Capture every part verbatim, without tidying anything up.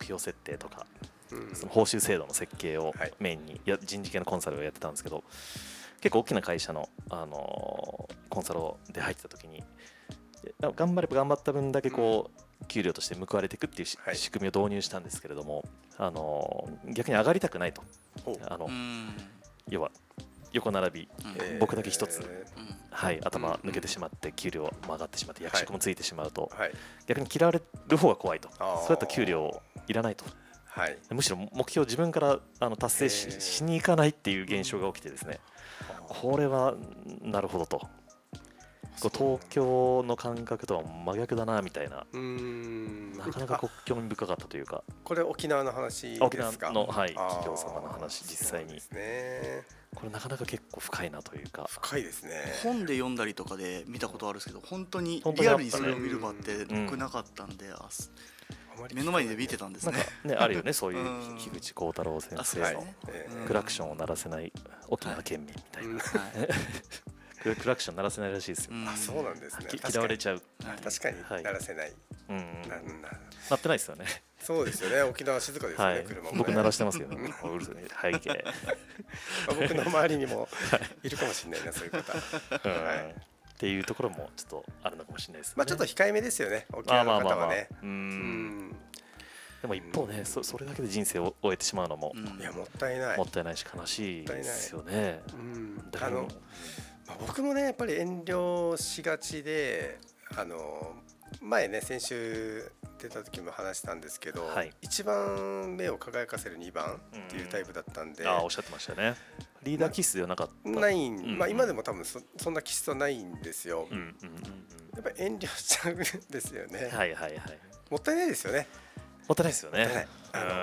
標設定とか、 うん、 その報酬制度の設計をメインに、はい、や人事系のコンサルをやってたんですけど、結構大きな会社の、あのー、コンサルで入ってた時に頑張れば頑張った分だけこう、うん、給料として報われていくっていう、はい、仕組みを導入したんですけれども、あのー、逆に上がりたくないと、あの要は横並び、えー、僕だけ一つ、えーはい、頭抜けてしまって給料も上がってしまって役職もついてしまうと、はい、逆に嫌われる方が怖いと、そうやったら給料いらないと、はい、むしろ目標を自分からあの達成 し,、えー、しに行かないっていう現象が起きてですね、これはなるほどと、東京の感覚とは真逆だなみたいな、うーん、なかなか興味深かったというか、 これ沖縄の話ですか？ 沖縄の、はい、企業様の話、実際に、 ね、 これなかなか結構深いなというか、 深いですね。 本で読んだりとかで見たことあるんですけど、本当にリアルにそれを見る場って僕なかったんで、あ目の前で見てたんですね。 なんかね、あるよね、そういう樋口幸太郎先生のクラクションを鳴らせない沖縄県民みたいな、クラクション鳴らせないらしいですよ。 あ、そうなんですね。 嫌われちゃう。 確かに鳴らせない。 鳴ってないですよね。 そうですよね。沖縄静かですね。車も。 僕鳴らしてますけどね。うるさい背景。 僕の周りにもいるかもしれないな、そういう方。 っていうところもちょっとあるのかもしれないですね。 まあちょっと控えめですよね。沖縄の方はね。 でも一方ね、そそれだけで人生を終えてしまうのも、 いやもったいない。 もったいないし悲しいですよね。 あの僕もねやっぱり遠慮しがちで、あの前ね先週出た時も話したんですけど、はい、一番目を輝かせるにばんっていうタイプだったんで、 うん、あおっしゃってましたね。リーダー気質ではなかったない、うん、まあ、今でも多分 そ, そんな気質はないんですよ、うんうんうんうん、やっぱり遠慮しちゃうんですよね。 はいはいはい、 もったいないですよね。 もったいないですよね。もったいない、 あの、うん、も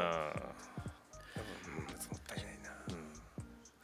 ったいないな、うん、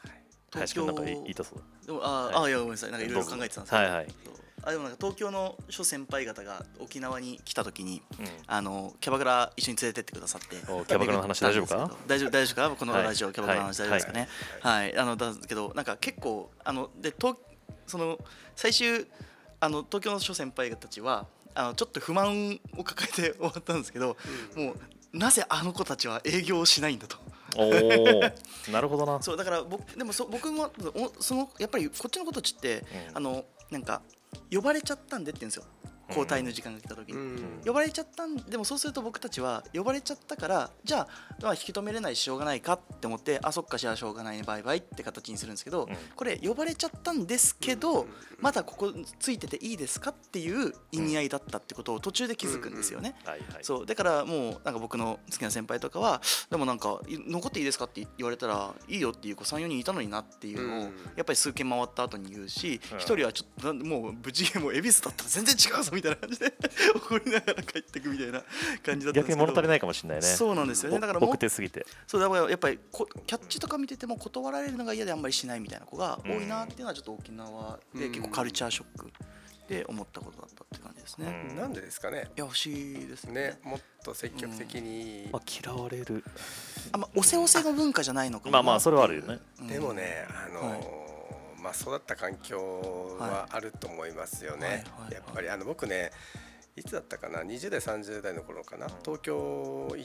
はい、 林くんなんか言いたそうだ。 でもあ、はい、あいやごめんなさい、なんかいろいろ考えてたんですけど、 はいはい、 あでもなんか東京の諸先輩方が沖縄に来た時に、うん、あのキャバクラ一緒に連れてってくださって、 キャバクラの話大丈夫か？ 大丈夫大丈夫か？このラジオ、はい、キャバクラの話大丈夫ですかね？はい、はいはい、あのだけどなんか結構あのでとその最終あの東京の諸先輩たちはあのちょっと不満を抱えて終わったんですけど、うん、もうなぜあの子たちは営業をしないんだと。 おーなるほどな。 そうだから僕でもそ僕もそのやっぱりこっちの子たちって、うん、あのなんか呼ばれちゃったんでって言うんですよ。交代の時間が来た時に、うん、呼ばれちゃったんでもそうすると僕たちは呼ばれちゃったからじゃあ、まあ、引き止めれないししょうがないかって思ってあそっかじゃあしょうがないねバイバイって形にするんですけど、うん、これ呼ばれちゃったんですけど、うん、まだここついてていいですかっていう意味合いだったってことを途中で気づくんですよね。そうだからもうなんか僕の好きな先輩とかはでもなんか残っていいですかって言われたらいいよっていう子さんよにんいたのになっていうのをやっぱり数件回った後に言うし一、うん、人はちょっともうぶちもう恵比寿だったら全然違うぞみたいな感じで怒りながら帰っていくみたいな感じだったんですけど、 逆に物足りないかもしれないね。 そうなんですよね。だから奥手すぎてそうだからやっぱりキャッチとか見てても断られるのが嫌であんまりしないみたいな子が多いなっていうのはちょっと沖縄で結構カルチャーショックで思ったことだったって感じですね。 うん、なんでですかね。 いや不思議です ね, ねもっと積極的に、 うんまあ、嫌われるあ、まあ、おせおせの文化じゃないのかな。 まあまあそれはあるよね、 うん、でもねあのーはいまあ、育った環境はあると思いますよね、はいはいはいはい、やっぱりあの僕ねいつだったかなにじゅう代さんじゅう代の頃かな、うん、東京行って、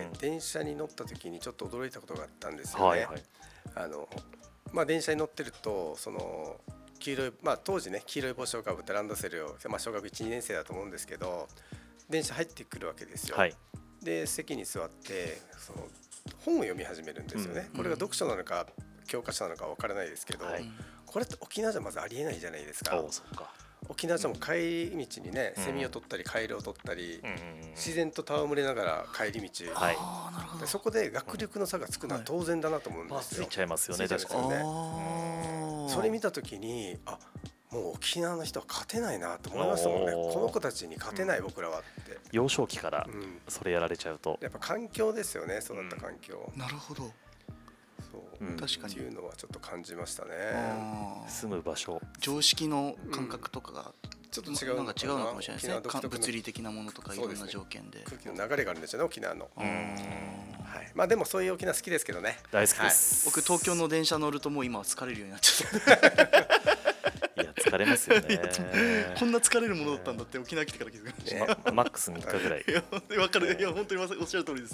うん、電車に乗った時にちょっと驚いたことがあったんですよね、はいはい、あのまあ、電車に乗ってるとその黄色い、まあ、当時ね黄色い帽子をかぶったランドセルを、まあ、小学いち、にねん生だと思うんですけど電車入ってくるわけですよ、はい、で席に座ってその本を読み始めるんですよね、うん、これが読書なのか教科書なのか分からないですけど、はい、これって沖縄じゃまずありえないじゃないですか。 おそうか沖縄じゃも帰り道にね、うん、セミを取ったりカエルを取ったり、うん、自然と戯れながら帰り道、はい、でそこで学力の差がつくのは当然だなと思うんですよ、 はい、ついちゃいますよね。 確かにね、うん、それ見た時にあもう沖縄の人は勝てないなと思いましたもんね。この子たちに勝てない、うん、僕らはって。 幼少期からそれやられちゃうと、 うん、やっぱ環境ですよね、育った環境、 うん、なるほどそう、うん、確かにっていうのはちょっと感じましたね。 住む場所常識の感覚とかが、 うん、ちょっと違うのかな、 なんか違うのかもしれないですね。物理的なものとかいろんな条件で、 ね、空気の流れがあるんですよね沖縄の、はい、まあでもそういう沖縄好きですけどね。 大好きです、 はい、僕東京の電車乗るともう今は疲れるようになっちゃったいや疲れますよねこんな疲れるものだったんだって沖縄来てから気づきました、 ね、マックスみっかぐらいいや分かる、いや本当におっしゃる通りです。